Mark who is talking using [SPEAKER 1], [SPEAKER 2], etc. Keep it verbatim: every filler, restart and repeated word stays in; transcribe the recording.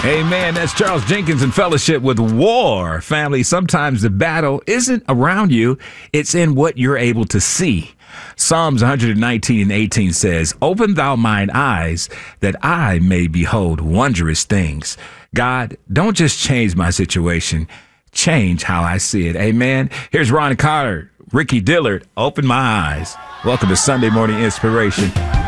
[SPEAKER 1] Amen. That's Charles Jenkins in fellowship with War. Family, sometimes the battle isn't around you. It's in what you're able to see. Psalms one nineteen and eighteen says, "Open thou mine eyes that I may behold wondrous things." God, don't just change my situation. Change how I see it. Amen. Here's Ron Carter, Ricky Dillard. Open my eyes. Welcome to Sunday Morning Inspiration.